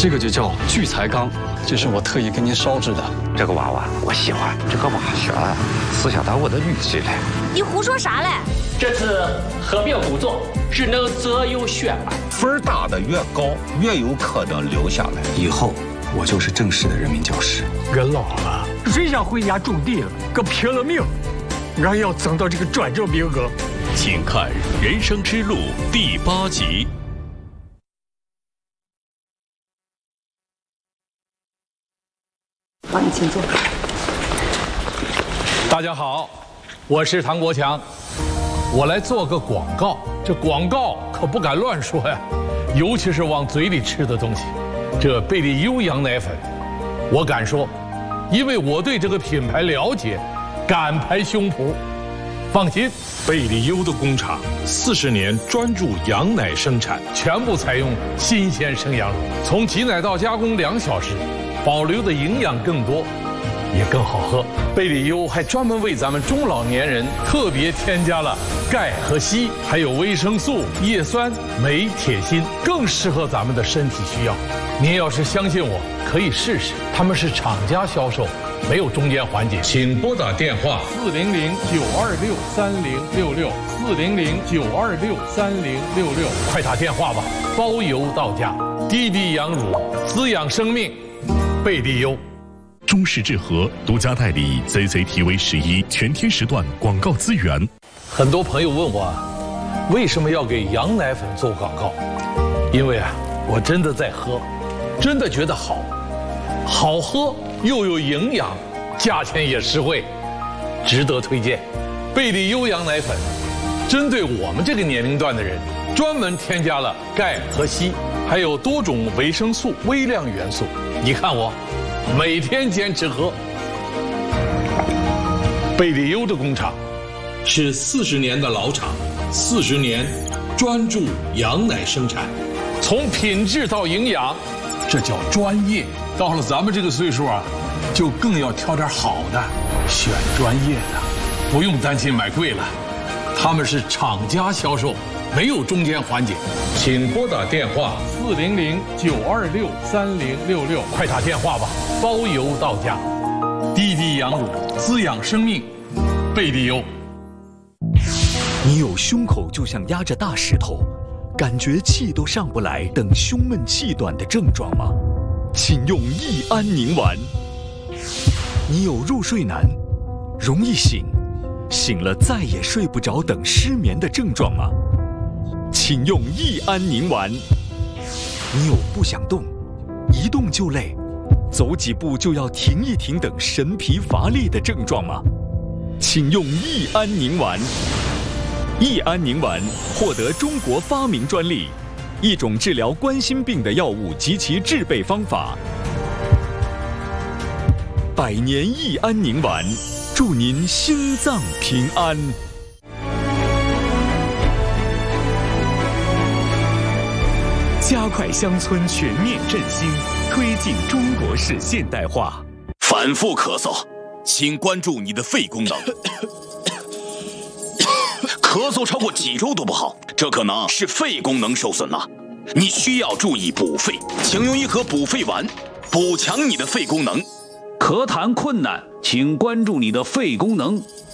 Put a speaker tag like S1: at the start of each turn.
S1: 这个就叫聚财缸，这是我特意给您烧制的。
S2: 这个娃娃我喜欢，这个娃旋啊，思想到我的语气了。
S3: 你胡说啥嘞？
S4: 这次合并工作只能择优选拔，
S2: 分打得越高，越有可能留下来。
S1: 以后我就是正式的人民教师。
S5: 人老了，谁想回家种地了？可拼了命，俺要争到这个专政名额。
S6: 请看《人生之路》第8集。
S7: 帮你请坐。
S8: 大家好，我是唐国强，我来做个广告。这广告可不敢乱说呀，尤其是往嘴里吃的东西。这贝利优羊奶粉，我敢说，因为我对这个品牌了解，敢拍胸脯。放心，
S6: 贝利优的工厂40年专注羊奶生产，
S8: 全部采用新鲜生羊乳，从挤奶到加工2小时，保留的营养更多，也更好喝。贝利优还专门为咱们中老年人特别添加了钙和硒，还有维生素、叶酸、镁、铁、锌，更适合咱们的身体需要。您要是相信我，可以试试。他们是厂家销售，没有中间环节。请拨打电话400-926-3066，400-926-3066，快打电话吧，包邮到家。滴滴羊乳，滋养生命，贝利优。
S6: 中视智和独家代理 CCTV11全天时段广告资源。
S8: 很多朋友问我，为什么要给羊奶粉做广告？因为我真的在喝，真的觉得好喝又有营养，价钱也实惠，值得推荐。贝利优羊奶粉针对我们这个年龄段的人，专门添加了钙和硒，还有多种维生素、微量元素。你看我每天坚持喝。贝利优的工厂是40年的老厂，40年专注羊奶生产，从品质到营养，这叫专业。到了咱们这个岁数就更要挑点好的，选专业的，不用担心买贵了。他们是厂家销售，没有中间环节。请拨打电话400-926-3066，快打电话吧，包邮到家。滴滴羊乳，滋养生命，贝利优。
S9: 你有胸口就像压着大石头，感觉气都上不来，等胸闷气短的症状吗？请用益安宁丸。你有入睡难、容易醒了再也睡不着等失眠的症状吗？请用益安宁丸。你有不想动、一动就累、走几步就要停一停等神疲乏力的症状吗？请用益安宁丸。益安宁丸获得中国发明专利，一种治疗冠心病的药物及其制备方法。100年益安宁丸，祝您心脏平安。加快乡村全面振兴，推进中国式现代化。
S10: 反复咳嗽，请关注你的肺功能。咳嗽超过几周都不好，这可能是肺功能受损了。你需要注意补肺，请用一盒补肺丸，补强你的肺功能。
S11: 咳痰困难，请关注你的肺功能，